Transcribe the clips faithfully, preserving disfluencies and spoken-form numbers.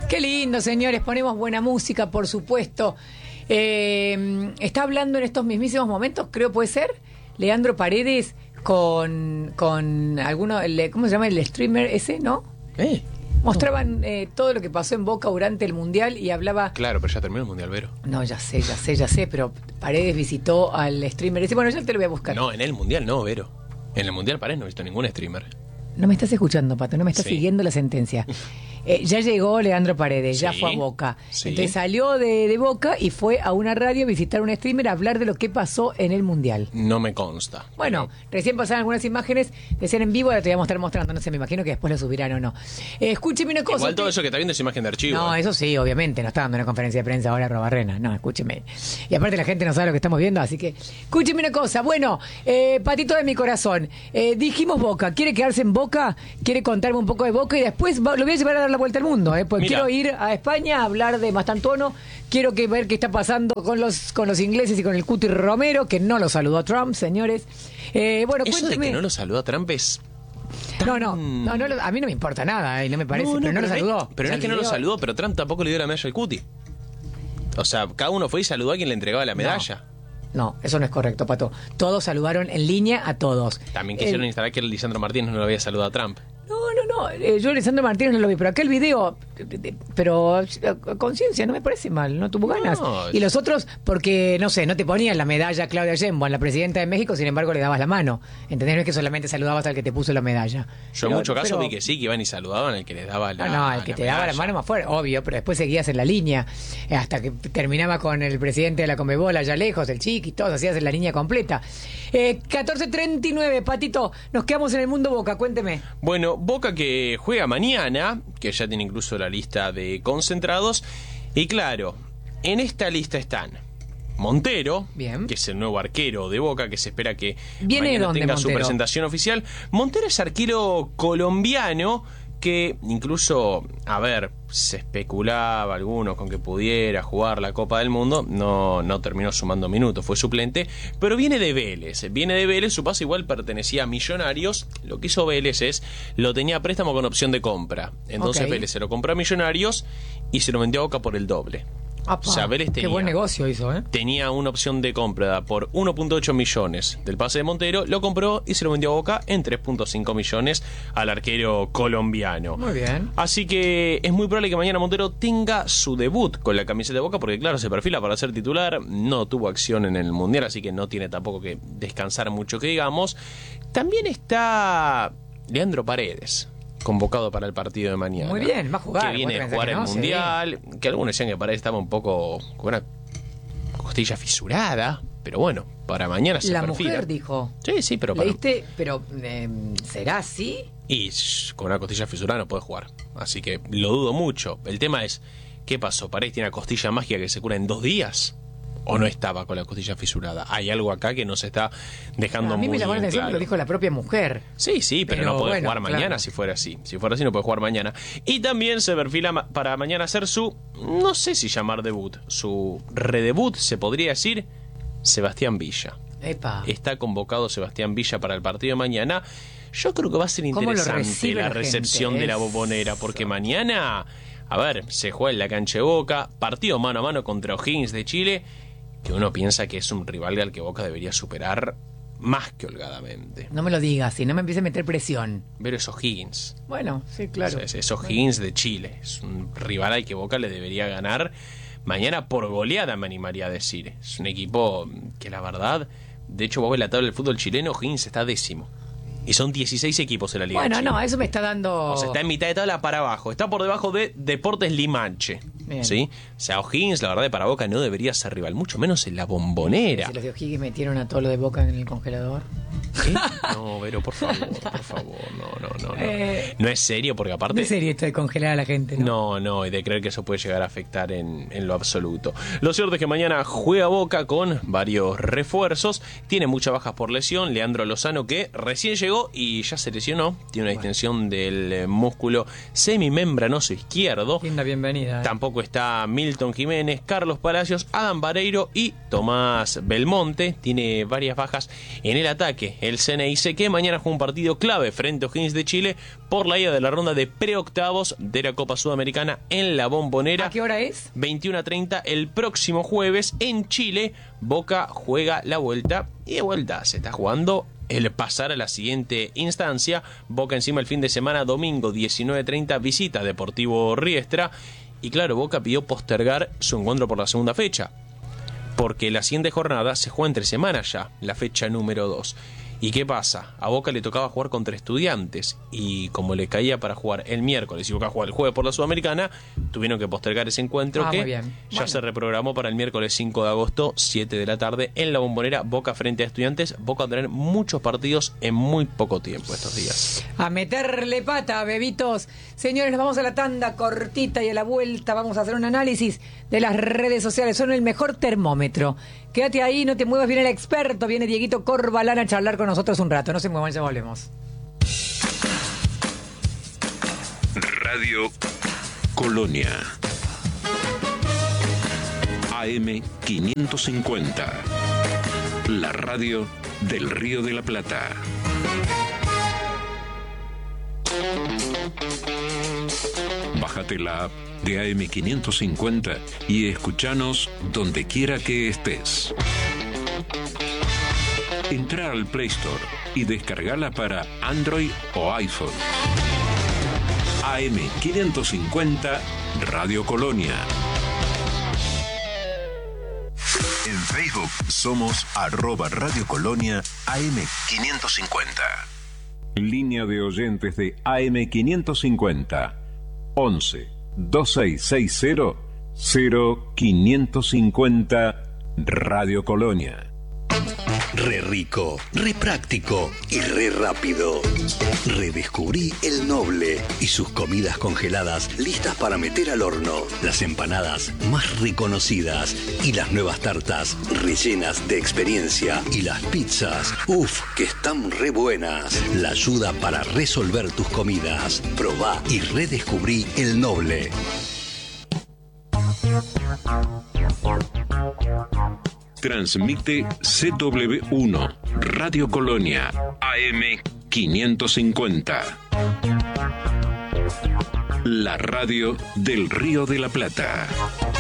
Qué lindo, señores. Ponemos buena música, por supuesto. Eh, está hablando en estos mismísimos momentos, creo puede ser, Leandro Paredes con, con alguno, el, ¿cómo se llama? El streamer ese, ¿no? ¿Eh? Mostraban eh, todo lo que pasó en Boca durante el Mundial y hablaba... Claro, pero ya terminó el Mundial, Vero. No, ya sé, ya sé, ya sé, pero Paredes visitó al streamer ese. Bueno, ya te lo voy a buscar. No, en el Mundial no, Vero. En el Mundial Paredes no he visto ningún streamer. No me estás escuchando, Pato, no me estás Sí. siguiendo la sentencia. Eh, ya llegó Leandro Paredes, ya Sí. fue a Boca. Sí. Entonces salió de, de Boca y fue a una radio a visitar a un streamer a hablar de lo que pasó en el Mundial. No me consta. Bueno, recién pasaron algunas imágenes, decían en vivo, ahora te voy a estar mostrando, no sé, me imagino que después lo subirán o no. Eh, escúcheme una cosa. Igual todo usted- eso que está viendo es imagen de archivo. No, ¿eh? eso sí, obviamente, no está dando una conferencia de prensa ahora Robarrena, no, escúcheme. Y aparte la gente no sabe lo que estamos viendo, así que escúcheme una cosa. Bueno, eh, Patito de mi corazón, eh, dijimos Boca, ¿quiere quedarse en Boca? ¿Quiere contarme un poco de Boca? Y después va- lo voy a llevar a dar la vuelta al mundo, eh, pues Mira. quiero ir a España a hablar de Mastantuono, quiero que ver qué está pasando con los con los ingleses y con el Cuti Romero, que no lo saludó a Trump, señores. Eh, bueno, Eso de cuénteme. que no lo saluda Trump es... No, no, no, no lo- a mí no me importa nada, y no me parece, pero no lo es- saludó. Pero O no sea, es que el no lo video- saludó, pero Trump tampoco le dio la medalla al Cuti. O sea, cada uno fue y saludó a quien le entregaba la medalla. No, eso no es correcto, Pato. Todos saludaron en línea a todos. También quisieron El- instalar que el Lisandro Martínez no lo había saludado a Trump. No, no, no. eh, yo, Alessandro Martínez, no lo vi, pero aquel video. eh, eh, Pero eh, conciencia, no me parece mal, no tuvo ganas. No. Y los otros, porque, no sé, no te ponían la medalla a Claudia Sheinbaum, la presidenta de México, sin embargo le dabas la mano. ¿Entendés? No es que solamente saludabas al que te puso la medalla. Yo Pero- en muchos casos pero- vi que sí, que iban y saludaban al que les daba la No, no, el que te daba la medalla. mano más fuerte, obvio, pero después seguías en la línea, eh, hasta que terminaba con el presidente de la Conmebol allá lejos, el Chiqui, todos, hacías en la línea completa. Eh, catorce treinta y nueve, Patito, nos quedamos en el mundo Boca, cuénteme. Bueno, Boca que juega mañana, que ya tiene incluso la lista de concentrados. Y claro, en esta lista están Montero, Bien. que es el nuevo arquero de Boca, que se espera que ¿Viene de mañana dónde, tenga su Montero? presentación oficial. Montero es arquero colombiano que incluso, a ver, se especulaba algunos con que pudiera jugar la Copa del Mundo, no, no terminó sumando minutos, fue suplente, pero viene de Vélez, viene de Vélez, su pase igual pertenecía a Millonarios, lo que hizo Vélez es, lo tenía a préstamo con opción de compra, entonces Ok. Vélez se lo compró a Millonarios y se lo vendió a Boca por el doble. Apa, O sea, Vélez qué tenía- buen negocio hizo, ¿eh? Tenía una opción de compra por uno punto ocho millones del pase de Montero, lo compró y se lo vendió a Boca en tres punto cinco millones al arquero colombiano. Muy bien. Así que es muy probable que mañana Montero tenga su debut con la camiseta de Boca, porque claro, se perfila para ser titular, no tuvo acción en el Mundial, así que no tiene tampoco que descansar mucho que digamos. También está Leandro Paredes, convocado para el partido de mañana. Muy bien, va a jugar, Que viene vos a te jugar el pensás que no, Mundial, que algunos decían que Paredes estaba un poco con una costilla fisurada, pero bueno, para mañana se La perfila. mujer dijo. Sí, sí, pero para... ¿Leíste? Pero, eh, ¿será así? Y shh, con una costilla fisurada no puede jugar. Así que lo dudo mucho. El tema es, ¿qué pasó? ¿Paredes tiene una costilla mágica que se cura en dos días? ¿O no estaba con la costilla fisurada? Hay algo acá que no se está dejando a mí muy me llamó la atención claro. que lo dijo la propia mujer. Sí, sí, pero, Pero no puede bueno, jugar mañana claro. si fuera así. Si fuera así no puede jugar mañana. Y también se perfila ma- para mañana hacer su, no sé si llamar debut, su redebut, se podría decir, Sebastián Villa. Epa. Está convocado Sebastián Villa para el partido de mañana. Yo creo que va a ser ¿Cómo lo interesante recibe la la recepción gente? de la Bombonera, porque mañana, a ver, se juega en la cancha de Boca, partido mano a mano contra O'Higgins de Chile, que uno piensa que es un rival al que Boca debería superar más que holgadamente. No me lo digas, y no me empiece a meter presión. Pero es O'Higgins. Bueno, sí, claro. O sea, es, es O'Higgins de Chile. Es un rival al que Boca le debería ganar. Mañana por goleada me animaría a decir. Es un equipo que la verdad, de hecho vos ves la tabla del fútbol chileno, O'Higgins está décimo. Y son dieciséis equipos en la Liga Bueno, Chile. no, eso me está dando... O sea, está en mitad de tabla para abajo. Está por debajo de Deportes Limanche. Bien. ¿Sí? O sea, O'Higgins, la verdad, de para Boca no debería ser rival, mucho menos en la Bombonera. Si los de O'Higgins metieron a todo lo de Boca en el congelador. ¿Qué? No, pero por favor, por favor, no, no, no. No, Eh, no es serio porque aparte... No es serio esto de congelar a la gente, ¿no? No, no, y de creer que eso puede llegar a afectar en, en lo absoluto. Lo cierto es que mañana juega Boca con varios refuerzos. Tiene muchas bajas por lesión. Leandro Lozano, que recién llegó y ya se lesionó. Tiene una distensión del eh, músculo semimembranoso izquierdo. Linda bienvenida. ¿eh? Tampoco está Milton Jiménez, Carlos Palacios, Adam Vareiro y Tomás Belmonte. Tiene varias bajas en el ataque. el Ceneice, que mañana juega un partido clave frente a O'Higgins de Chile por la ida de la ronda de preoctavos de la Copa Sudamericana en la Bombonera. ¿A qué hora es? veintiuno a treinta el próximo jueves en Chile. Boca juega la vuelta y de vuelta se está jugando el pasar a la siguiente instancia. Boca encima el fin de semana, domingo diecinueve treinta, visita Deportivo Riestra. Y claro, Boca pidió postergar su encuentro por la segunda fecha, porque la siguiente jornada se juega entre semanas ya, la fecha número dos. ¿Y qué pasa? A Boca le tocaba jugar contra Estudiantes, y como le caía para jugar el miércoles y Boca juega el jueves por la Sudamericana, tuvieron que postergar ese encuentro ah, que ya bueno. se reprogramó para el miércoles cinco de agosto, siete de la tarde, en la Bombonera. Boca frente a Estudiantes. Boca va a tener muchos partidos en muy poco tiempo estos días. A meterle pata, bebitos. Señores, nos vamos a la tanda cortita y a la vuelta vamos a hacer un análisis de las redes sociales. Son el mejor termómetro. Quédate ahí, no te muevas, viene el experto, viene Dieguito Corbalán a charlar con nosotros un rato. No se muevan, ya volvemos. Radio Colonia. A M quinientos cincuenta. La radio del Río de la Plata. Bájate la app de A M quinientos cincuenta y escuchanos donde quiera que estés. Entra al Play Store y descargala para Android o iPhone. A M quinientos cincuenta Radio Colonia. En Facebook somos arroba Radio Colonia A M quinientos cincuenta. Línea de oyentes de A M quinientos cincuenta. once, veintiséis sesenta, cero quinientos cincuenta Radio Colonia. Re rico, re práctico y re rápido. Redescubrí El Noble y sus comidas congeladas listas para meter al horno. Las empanadas más reconocidas y las nuevas tartas rellenas de experiencia. Y las pizzas, uff, que están re buenas. La ayuda para resolver tus comidas. Probá y redescubrí El Noble. Transmite C W uno, Radio Colonia, A M quinientos cincuenta. La radio del Río de la Plata.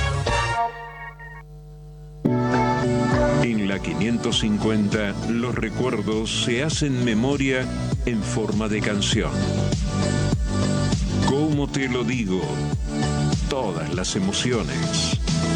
En la quinientos cincuenta, los recuerdos se hacen memoria en forma de canción. ¿Cómo te lo digo? Todas las emociones.